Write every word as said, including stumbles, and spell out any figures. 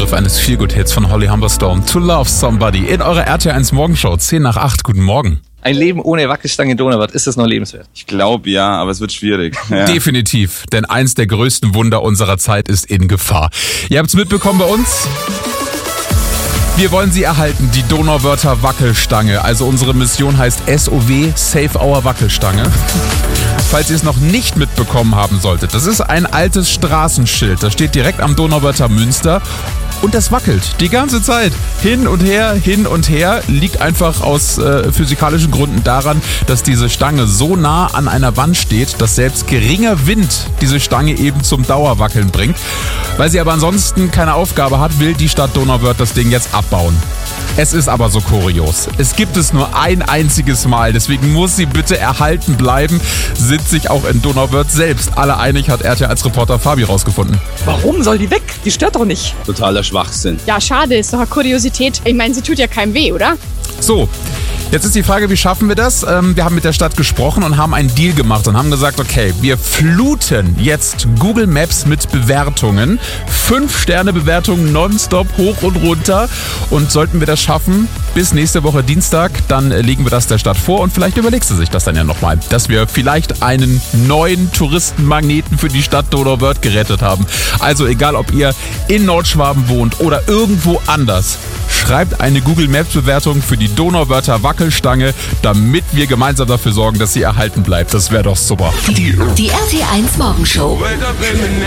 Vorgriff eines Feelgood-Hits von Holly Humberstone. To Love Somebody in eurer R T eins Morgenshow. zehn nach acht, guten Morgen. Ein Leben ohne Wackelstange in Donauwörth, ist das noch lebenswert? Ich glaube ja, aber es wird schwierig. Ja. Definitiv, denn eins der größten Wunder unserer Zeit ist in Gefahr. Ihr habt es mitbekommen bei uns. Wir wollen sie erhalten, die Donauwörther Wackelstange. Also unsere Mission heißt S O W, Save Our Wackelstange. Falls ihr es noch nicht mitbekommen haben solltet, das ist ein altes Straßenschild. Das steht direkt am Donauwörther Münster. Und das wackelt die ganze Zeit. Hin und her, hin und her. Liegt einfach aus äh, physikalischen Gründen daran, dass diese Stange so nah an einer Wand steht, dass selbst geringer Wind diese Stange eben zum Dauerwackeln bringt. Weil sie aber ansonsten keine Aufgabe hat, will die Stadt Donauwörth das Ding jetzt abbauen. Es ist aber so kurios. Es gibt es nur ein einziges Mal, deswegen muss sie bitte erhalten bleiben. Sind sich auch in Donauwörth selbst alle einig, hat R T eins-Reporter Fabi rausgefunden. Warum soll die weg? Die stört doch nicht. Totaler Schwachsinn. Ja, schade, ist doch eine Kuriosität. Ich meine, sie tut ja keinem weh, oder? So, jetzt ist die Frage, wie schaffen wir das? Ähm, wir haben mit der Stadt gesprochen und haben einen Deal gemacht und haben gesagt, okay, wir fluten jetzt Google Maps mit Bewertungen. Fünf Sterne Bewertungen nonstop hoch und runter. Und sollten wir das schaffen, bis nächste Woche Dienstag, dann legen wir das der Stadt vor und vielleicht überlegt sie sich das dann ja nochmal, dass wir vielleicht einen neuen Touristenmagneten für die Stadt Donauwörth gerettet haben. Also egal, ob ihr in Nordschwaben wohnt oder irgendwo anders, schreibt eine Google Maps Bewertung für die Donauwörther Wackelstange, damit wir gemeinsam dafür sorgen, dass sie erhalten bleibt. Das wäre doch super. Die R T eins Morgenshow.